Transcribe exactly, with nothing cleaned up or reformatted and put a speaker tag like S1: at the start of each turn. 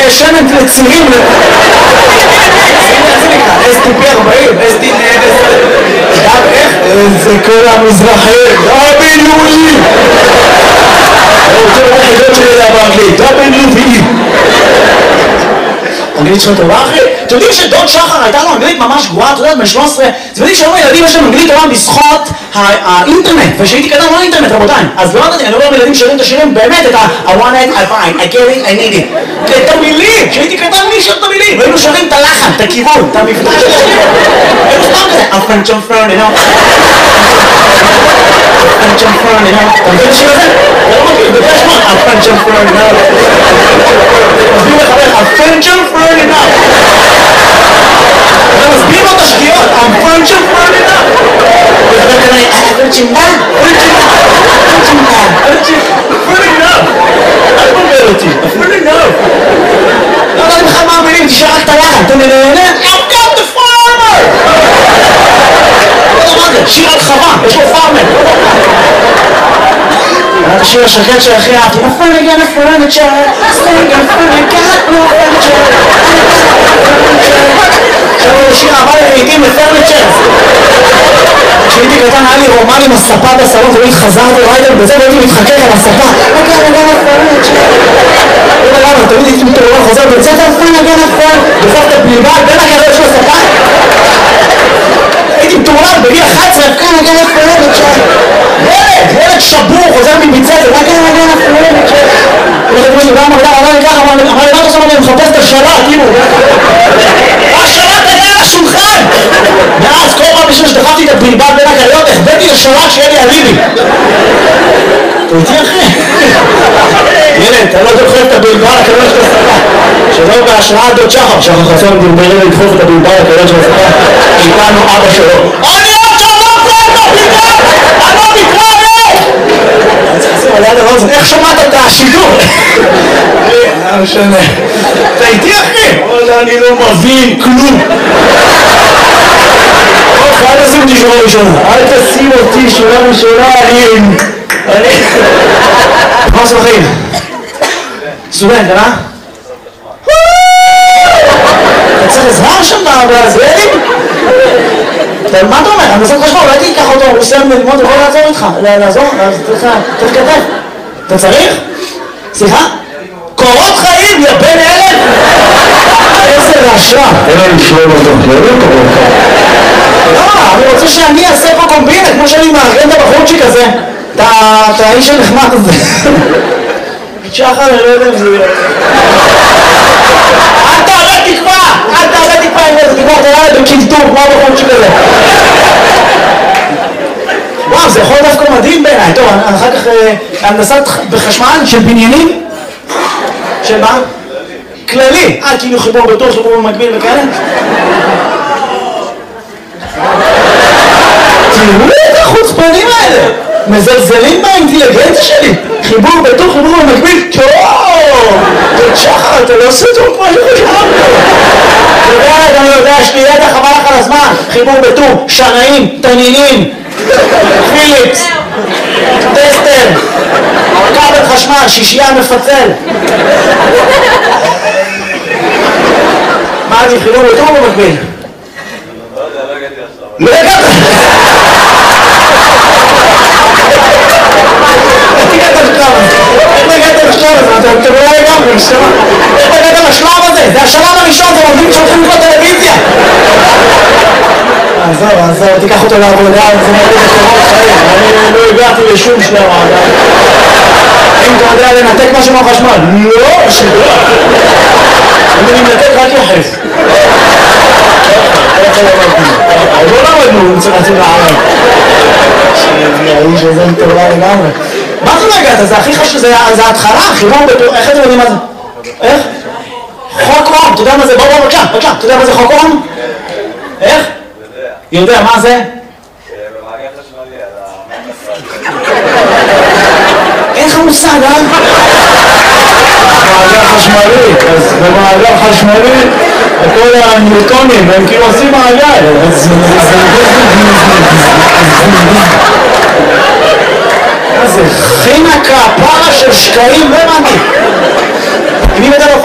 S1: שמן לצירים. זה נקרא, אס טי פי ארבעים, אס טי פי... זה כל המזרחים, דאבליו-אי! הוא טוב היחידות שלי לדעת באנגלית, דאבליו-אי! אנגלית שלך טובה אחי? אתם יודעים שדוד שחר הייתה לו אנגלית ממש גרועה, אתה יודע, ב-שלוש עשרה, אתם יודעים שהיום הילדים יש להם אנגלית טובה בזכות האינטרנט, ושהייתי קטן לא אינטרנט רבותיי, אז לא יודעת, אני לא רואה ילדים שרים את השירים באמת את ה- I want it, I find, I get it, I need it, את המילים, שהייתי קטן מי שר את המילים, והיינו שרים את הלחן, את הכיוון, את המבטא של השירים, היינו סתם כזה, I'm French, I'm French, you know, I'm French, I'm French, you know, אתה מבין את השיר הזה? אתה לא מכיר, בגלל שמות, I'm French, I'm French, you know, מסביר לחבר, I'm French, I'm French, you know, אתה מסביר לו את השגיאות, I'm French, I'm French, you know, וחבר כזה, I'm French, I'm French, אל תבלבל אותי, אפילו לא. לא יודעת בכלל מה המילים, תשאר רק את הלחן, אתה נהנה? I've got the farmer! לא יודע מה זה, שיר על חווה, יש לו פארמר. היה את השיר השקט שהכי אהבתי. A friend again, a furniture, staying a friend, got no furniture. עכשיו הוא שיר אהבה לעיתים לפרניצ'ר. כשהייתי קטן היה לי רומן עם הספה בסלון, תמיד חזרתי ריידר בזה והייתי מתחכך על הספה. אוקיי, אני גם הפרניצ'ר. לא יודע למה, תמיד הייתי מתעורר חוזר בצאת הפרן, אגן הפרן, דופק את הבלבל בין הגדול של הספה. הייתי מתעורר בגיל אחת עשרה, אוקיי, אגן הפרניצ'ר. ילד, ילד שבור, חוזר מביצת, אוקיי, אגן הפרניצ'ר. הולכת מישהו, גם אמר לי ככה, אמר לי, מה אתה עושה? אני מחפש את השלט, אימו. השלט היה על השולחן! ואז כל פעם בשביל שדחפתי את הבלבל בין הגליות, החבאתי לשלט שיהיה לי אליבי. אתה איתי אחי? ילד, אתה לא דוחף את הבלבל לקליות של הספה. שלא בהשראה דוד שחר, שחר חסון דלברי לדחוף את הבלבל לקליות של הספה. איתנו אבא שלו. אני עוד שלום פה את הבלבל! אני לא מתראה! אני צריך לשים עליה לרוזן, איך שמעת את השידור? לא משנה. אתה איתי אחי? וואלה, אני לא מבין כלום. אל תשים אותי שורה ראשונה. אל תשים אותי שורה ראשונה, אני... אני... מה עושה בחיים? סטודנט, אה? אתה צריך עזרה שם בהזרעים? מה אתה אומר? אני עושה חשמל, אולי תיקח אותו, הוא עושה ללמוד, הוא יכול לעזור איתך. לעזור? צריך כתב. אתה צריך? סליחה? קורות חיים, יא בן אלף! איזה רשע! אין לי לשלול אותו, לא יודע קורות חיים. לא, אני רוצה שאני אעשה פה קומבינה, כמו שאני מארגן את הבחורצ'יק הזה. את האיש הנחמד הזה. שחר, אני לא יודע אם זה יהיה. אל תעלה תקווה! אל תעלה תקווה אם זה תקווה, אתה ילד בקלטור, כמו הבחורצ'יק הזה. וואו, זה יכול דווקא מדהים בעיניי. טוב, אחר כך הנדסת בחשמל של בניינים. של מה? כללי. אה, כאילו חיבור בטוח, חיבור במקביל וכאלה? תראו את החוצפנים האלה! מזלזלים באינטליגנציה שלי! חיבור בטוח, חיבור במקביל, טוב! דוד שחר, אתה לא עושה טוב כמו שחשבתי! אתה יודע, אני יודע, יש לי ידע חבל לך על הזמן! חיבור בטוח, שנאים, תנינים, פיליפס, טסטר, כבל חשמל, שישייה מפצל. מה אני חיבור בטוח במקביל? לא הגעת! איך הגעת לשלב הזה? איך הגעת לשלב הזה? אתה לא לגמרי, איך הגעת לשלב הזה? זה השלב הראשון, זה עובדים שהולכים לקרוא טלוויזיה! עזוב, עזוב, תיקח אותו לעבודה, זה מראה בקורות חיים, אני לא הגעתי לשום שלב עדיין. אם אתה יודע לנתק משהו מהחשמל, לא, שלא. אני מנתק רק יחף. עוד לא למדנו, אני צריך להציג לערב. האיש הזה מטורלל לגמרי. מה זה לא הגעת? זה הכי חשוב, זה ההתחלה, חיבור בטור, איך אתם יודעים מה זה? איך? חוק אום, אתה יודע מה זה? בוא בוא בבקשה, בבקשה, אתה יודע מה זה חוק אום? איך? יודע, מה זה?
S2: במעגל חשמלי, על
S1: אין לך מושג, אה?
S2: במעגל חשמלי, אז במעגל חשמלי כל הניוטונים הם כאילו עושים מעגל.
S1: מה זה? חינקה, פרה של שקעים, לא הבנתי.